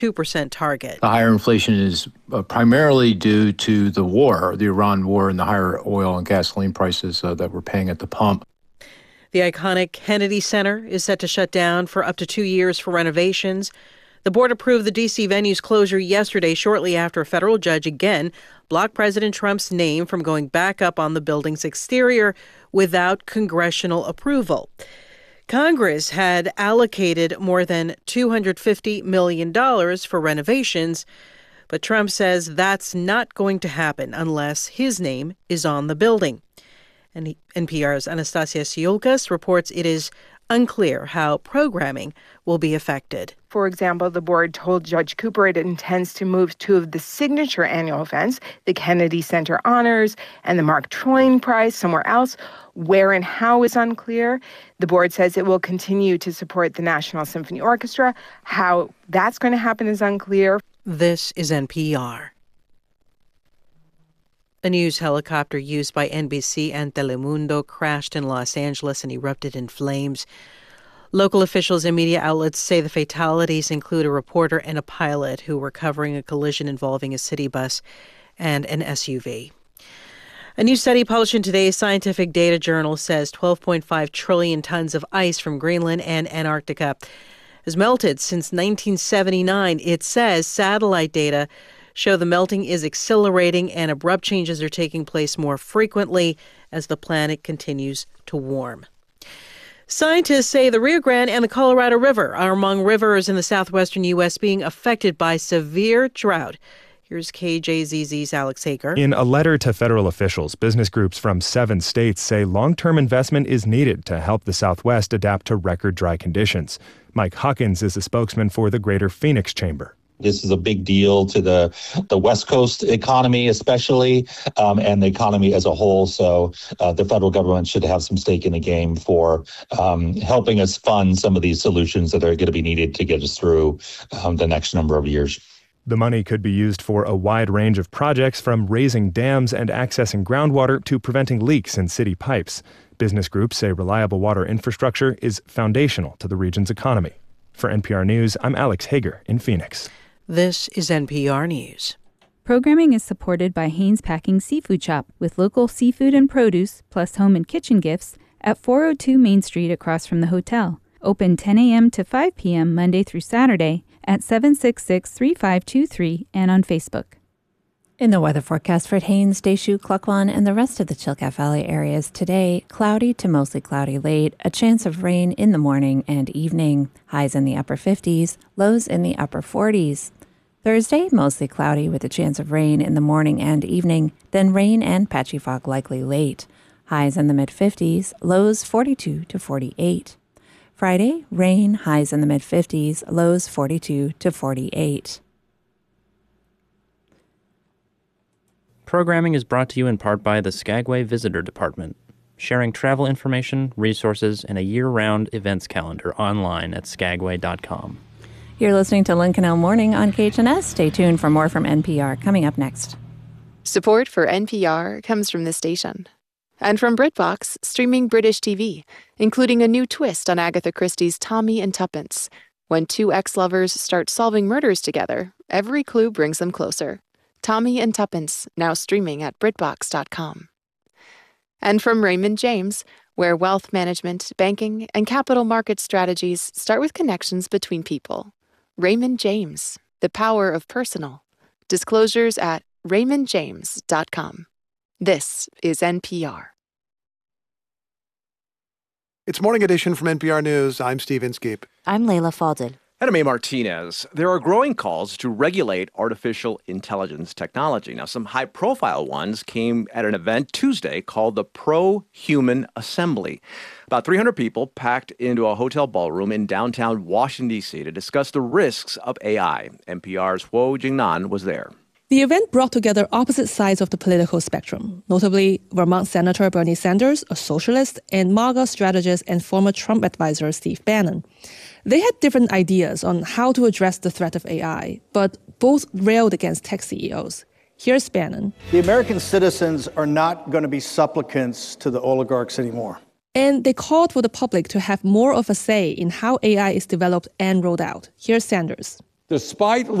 2% target. The higher inflation is primarily due to the war, the Iran war, and the higher oil and gasoline prices that we're paying at the pump. The iconic Kennedy Center is set to shut down for up to 2 years for renovations. The board approved the D.C. venue's closure yesterday, shortly after a federal judge again blocked President Trump's name from going back up on the building's exterior without congressional approval. Congress had allocated more than $250 million for renovations, but Trump says that's not going to happen unless his name is on the building. And NPR's Anastasia Siolkas reports it is unclear how programming will be affected. For example, the board told Judge Cooper it intends to move two of the signature annual events, the Kennedy Center Honors and the Mark Twain Prize, somewhere else. Where and how is unclear. The board says it will continue to support the National Symphony Orchestra. How that's going to happen is unclear. This is NPR. A news helicopter used by NBC and Telemundo crashed in Los Angeles and erupted in flames. Local officials and media outlets say the fatalities include a reporter and a pilot who were covering a collision involving a city bus and an SUV. A new study published in today's Scientific Data Journal says 12.5 trillion tons of ice from Greenland and Antarctica has melted since 1979. It says satellite data show the melting is accelerating and abrupt changes are taking place more frequently as the planet continues to warm. Scientists say the Rio Grande and the Colorado River are among rivers in the southwestern U.S. being affected by severe drought. Here's KJZZ's Alex Hager. In a letter to federal officials, business groups from 7 states say long-term investment is needed to help the Southwest adapt to record dry conditions. Mike Hawkins is a spokesman for the Greater Phoenix Chamber. This is a big deal to the West Coast economy, especially, and the economy as a whole. So the federal government should have some stake in the game for helping us fund some of these solutions that are going to be needed to get us through the next number of years. The money could be used for a wide range of projects, from raising dams and accessing groundwater to preventing leaks in city pipes. Business groups say reliable water infrastructure is foundational to the region's economy. For NPR News, I'm Alex Hager in Phoenix. This is NPR News. Programming is supported by Haynes Packing Seafood Shop, with local seafood and produce, plus home and kitchen gifts, at 402 Main Street across from the hotel. Open 10 a.m. to 5 p.m. Monday through Saturday at 766-3523 and on Facebook. In the weather forecast for Haines, Deschutes, Klukwan, and the rest of the Chilkat Valley areas today, cloudy to mostly cloudy late, a chance of rain in the morning and evening, highs in the upper 50s, lows in the upper 40s. Thursday, mostly cloudy with a chance of rain in the morning and evening, then rain and patchy fog likely late, highs in the mid-50s, lows 42 to 48. Friday, rain, highs in the mid-50s, lows 42 to 48. Programming is brought to you in part by the Skagway Visitor Department, sharing travel information, resources, and a year-round events calendar online at skagway.com. You're listening to Lynn Canal Morning on KHNS. Stay tuned for more from NPR coming up next. Support for NPR comes from this station. And from BritBox, streaming British TV, including a new twist on Agatha Christie's Tommy and Tuppence. When two ex-lovers start solving murders together, every clue brings them closer. Tommy and Tuppence, now streaming at BritBox.com. And from Raymond James, where wealth management, banking, and capital market strategies start with connections between people. Raymond James, the power of personal. Disclosures at RaymondJames.com. This is NPR. It's Morning Edition from NPR News. I'm Steve Inskeep. I'm Layla Faldin. And I'm A. Martinez. There are growing calls to regulate artificial intelligence technology. Now, some high-profile ones came at an event Tuesday called the Pro-Human Assembly. About 300 people packed into a hotel ballroom in downtown Washington, D.C. to discuss the risks of AI. NPR's Huo Jingnan was there. The event brought together opposite sides of the political spectrum, notably Vermont Senator Bernie Sanders, a socialist, and MAGA strategist and former Trump advisor Steve Bannon. They had different ideas on how to address the threat of AI, but both railed against tech CEOs. Here's Bannon. The American citizens are not going to be supplicants to the oligarchs anymore. And they called for the public to have more of a say in how AI is developed and rolled out. Here's Sanders. despite